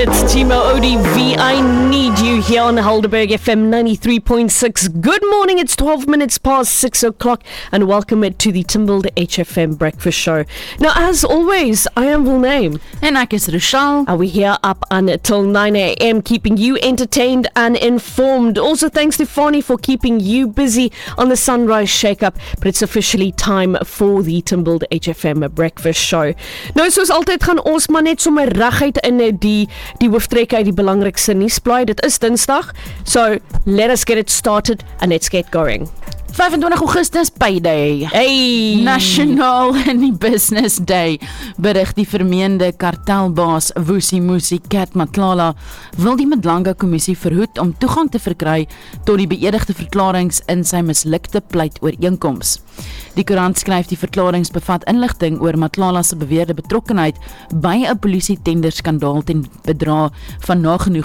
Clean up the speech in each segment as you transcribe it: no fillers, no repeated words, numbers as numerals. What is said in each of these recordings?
It's Timo ODV. I need you here on Helderberg FM 93.6. Good morning. It's 12 minutes past 6 o'clock and welcome to the Timbled HFM Breakfast Show. Now, as always, I am Wilname. En ek is Rochelle. And we're here up until 9 a.m. keeping you entertained and informed. Also, thanks to Fani for keeping you busy on the Sunrise Shake-Up. But it's officially time for the Timbled HFM Breakfast Show. Nou, soos altyd gaan ons maar net sommer reguit in die hooftrek uit die belangrikste nuusblaai. Dit is Dinsdag. So, let us get it started and let's get going. 25 Augustus Payday. Hey! National Business Day. Berig die vermeende kartelbaas Vusi Cat Matlala wil die Madlanga Kommissie verhoed om toegang te verkry tot die beëdigde verklarings in sy mislukte pleitooreenkoms. Die koerant skryf die verklarings bevat inligting oor Matlala se beweerde betrokkenheid by 'n polisie-tenderskandaal ten bedrag van nagenoeg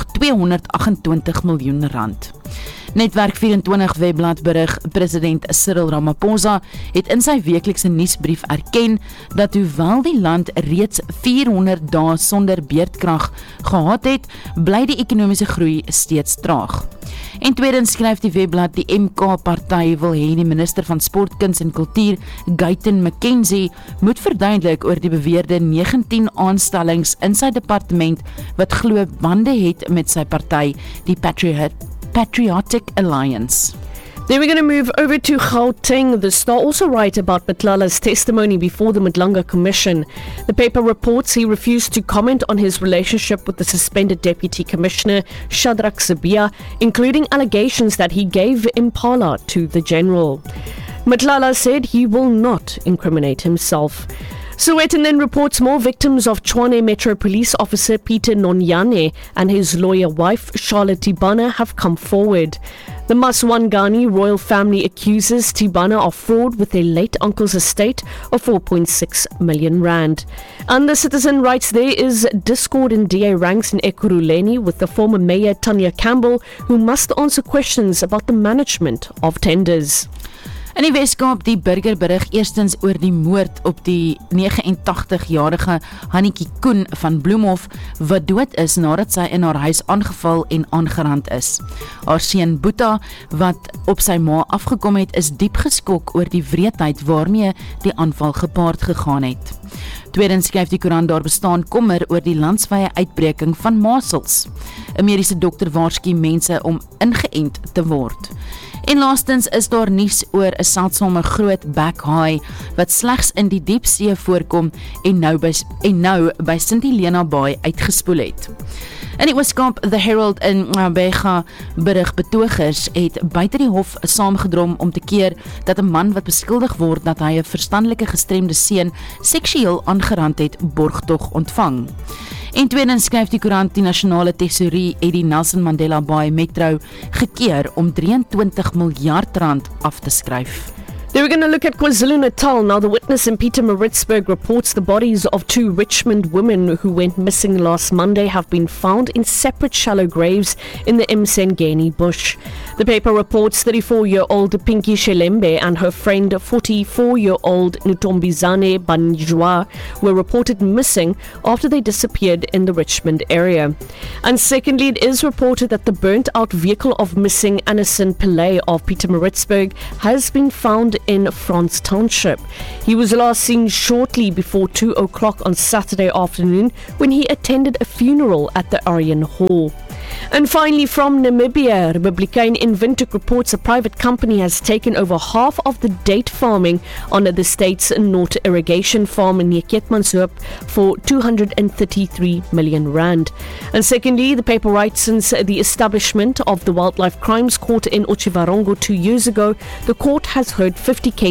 R228 miljoen. Netwerk 24 webblad berig, president Cyril Ramaphosa het in sy weeklikse nuusbrief erken dat hoewel die land reeds 400 dae sonder beerdkrag gehad het, bly die ekonomiese groei steeds traag. En tweedens skryf die webblad die MK-party wil hê die minister van Sport, Kuns en Kultuur, Guyton McKenzie, moet verduidelik oor die beweerde 19 aanstellings in sy departement wat glo bande het met sy party, die Patriotic Alliance. Then we're going to move over to Gauteng. The Star also writes about Matlala's testimony before the Madlanga Commission. The paper reports he refused to comment on his relationship with the suspended Deputy Commissioner Shadrack Sibia, including allegations that he gave Impala to the General. Matlala said he will not incriminate himself. Sowetan then reports more victims of Tshwane Metro Police Officer Peter Nonyane and his lawyer wife Charlotte Tibana have come forward. The Maswangani royal family accuses Tibana of fraud with their late uncle's estate of 4.6 million rand. And the Citizen writes there is discord in DA ranks in Ekurhuleni with the former mayor Tanya Campbell, who must answer questions about the management of tenders. In die Weskaap die burger berig eerstens oor die moord op die 89-jarige Hannetjie Koen van Bloemhof wat dood is nadat sy in haar huis aangeval en aangerand is. Haar seun Boeta wat op sy ma afgekom het is diep geskok oor die wreedheid waarmee die aanval gepaard gegaan het. Tweedens skryf die koerant daar bestaan kommer oor die landswye uitbreking van masels. 'n Mediese dokter waarsku mense om ingeënt te word. En laastens is daar nuus oor 'n seldsame groot backhaai wat slegs in die diepsee voorkom en nou by St Helena Baai uitgespoel het. In die Weskaap, The Herald in Bega berig betogers het buite die hof saamgedrom om te keer dat 'n man wat beskuldig word dat hy 'n verstandelike gestremde seun seksueel aangerand het, borgtog ontvang. En tweedens skryf die koerant die nasionale tesourie het die Nelson Mandela Bay Metro gekeer om 23 miljard rand af te skryf. Then we're going to look at KwaZulu-Natal. Now, the witness in Pietermaritzburg reports the bodies of two Richmond women who went missing last Monday have been found in separate shallow graves in the Msengeni bush. The paper reports 34-year-old Pinky Shelembe and her friend 44-year-old Ntombizane Banjwa were reported missing after they disappeared in the Richmond area. And secondly, it is reported that the burnt-out vehicle of missing Anderson Pillay of Pietermaritzburg has been found in France Township. He was last seen shortly before 2 o'clock on Saturday afternoon when he attended a funeral at the Aryan Hall. And finally, from Namibia, Republican in Windhoek reports a private company has taken over half of the date farming on the state's North Irrigation Farm in Keetmanshoop for 233 million rand. And secondly, the paper writes since the establishment of the Wildlife Crimes Court in Otjiwarongo 2 years ago, the court has heard 50 cases